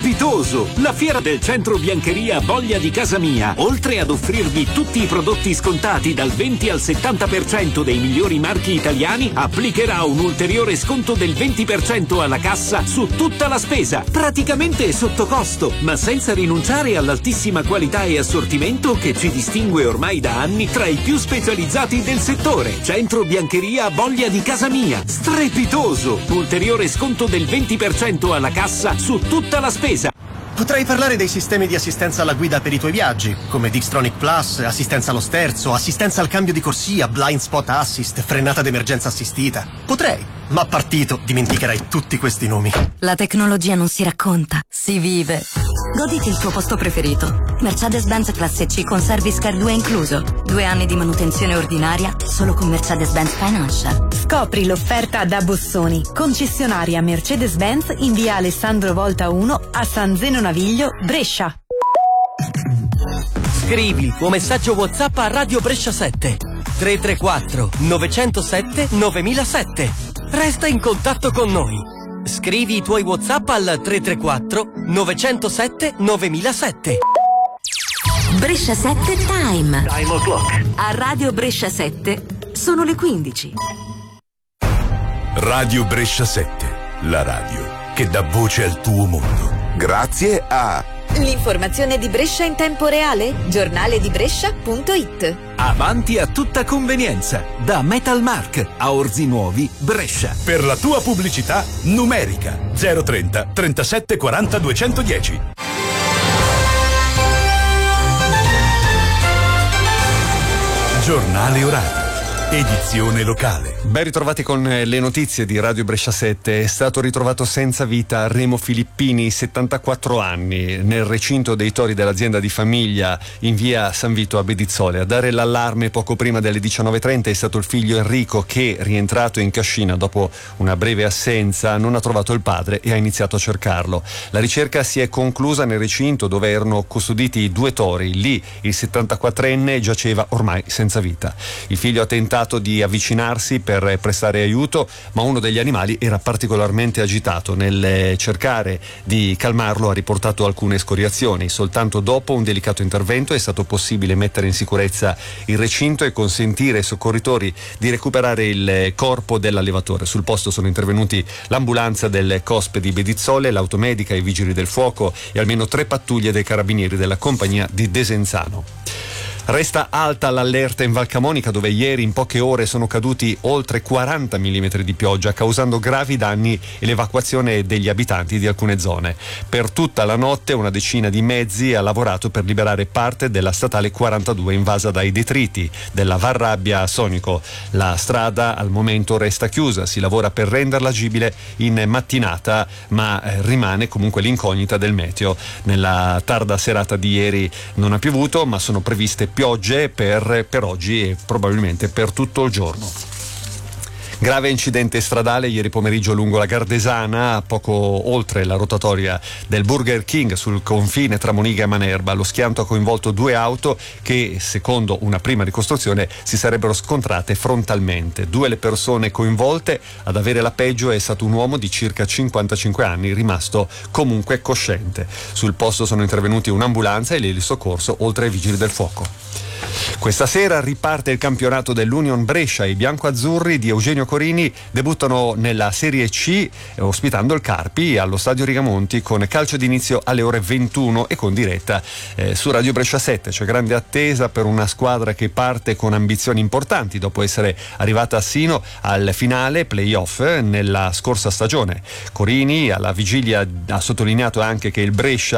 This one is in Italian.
Strepitoso! La fiera del centro biancheria Voglia di Casa Mia, oltre ad offrirvi tutti i prodotti scontati dal 20 al 70% dei migliori marchi italiani, applicherà un ulteriore sconto del 20% alla cassa su tutta la spesa, praticamente sotto costo, ma senza rinunciare all'altissima qualità e assortimento che ci distingue ormai da anni tra i più specializzati del settore. Centro biancheria Voglia di Casa Mia, strepitoso! Ulteriore sconto del 20% alla cassa su tutta la spesa. Potrei parlare dei sistemi di assistenza alla guida per i tuoi viaggi, come Dixtronic Plus, assistenza allo sterzo, assistenza al cambio di corsia, blind spot assist, frenata d'emergenza assistita. Potrei, ma partito dimenticherai tutti questi nomi. La tecnologia non si racconta, si vive. Goditi il tuo posto preferito. Mercedes-Benz Classe C con Service Care 2 incluso. 2 anni di manutenzione ordinaria solo con Mercedes-Benz Financial. Scopri l'offerta da Bossoni, concessionaria Mercedes-Benz in via Alessandro Volta 1 a San Zeno Naviglio, Brescia. Scrivi il tuo messaggio WhatsApp a Radio Brescia 7 334 907 9007. Resta in contatto con noi. Scrivi i tuoi WhatsApp al 334 907 9007. Brescia 7 Time. Time o'clock. A Radio Brescia 7 sono le 15. Radio Brescia 7, la radio che dà voce al tuo mondo. Grazie a l'informazione di Brescia in tempo reale? Giornaledibrescia.it. Avanti a tutta convenienza, da Metalmark a Orzi Nuovi, Brescia. Per la tua pubblicità numerica 030 37 40 210. Giornale orario. Edizione locale. Ben ritrovati con le notizie di Radio Brescia 7. È stato ritrovato senza vita Remo Filippini, 74 anni, nel recinto dei tori dell'azienda di famiglia in via San Vito a Bedizzole. A dare l'allarme poco prima delle 19:30 è stato il figlio Enrico che, rientrato in cascina dopo una breve assenza, non ha trovato il padre e ha iniziato a cercarlo. La ricerca si è conclusa nel recinto dove erano custoditi 2 tori. Lì il 74enne giaceva ormai senza vita. Il figlio ha tentato di avvicinarsi per prestare aiuto, ma uno degli animali era particolarmente agitato. Nel cercare di calmarlo ha riportato alcune scoriazioni. Soltanto dopo un delicato intervento è stato possibile mettere in sicurezza il recinto e consentire ai soccorritori di recuperare il corpo dell'allevatore. Sul posto sono intervenuti l'ambulanza del COSP di Bedizzole, l'automedica, i vigili del fuoco e almeno 3 pattuglie dei carabinieri della compagnia di Desenzano. Resta alta l'allerta in Val Camonica, dove ieri in poche ore sono caduti oltre 40 mm di pioggia, causando gravi danni e l'evacuazione degli abitanti di alcune zone. Per tutta la notte una decina di mezzi ha lavorato per liberare parte della statale 42 invasa dai detriti della Varrabbia a Sonico. La strada al momento resta chiusa, si lavora per renderla agibile in mattinata, ma rimane comunque l'incognita del meteo. Nella tarda serata di ieri non ha piovuto, ma sono previste piogge per oggi e probabilmente per tutto il giorno. Grave incidente stradale ieri pomeriggio lungo la Gardesana, poco oltre la rotatoria del Burger King sul confine tra Moniga e Manerba. Lo schianto ha coinvolto 2 auto che, secondo una prima ricostruzione, si sarebbero scontrate frontalmente. 2 le persone coinvolte. Ad avere la peggio è stato un uomo di circa 55 anni, rimasto comunque cosciente. Sul posto sono intervenuti un'ambulanza e l'elisoccorso, oltre ai vigili del fuoco. Questa sera riparte il campionato dell'Union Brescia. I biancoazzurri di Eugenio Corini debuttano nella Serie C ospitando il Carpi allo Stadio Rigamonti con calcio d'inizio alle ore 21 e con diretta su Radio Brescia 7. C'è grande attesa per una squadra che parte con ambizioni importanti dopo essere arrivata sino al finale playoff nella scorsa stagione. Corini alla vigilia ha sottolineato anche che il Brescia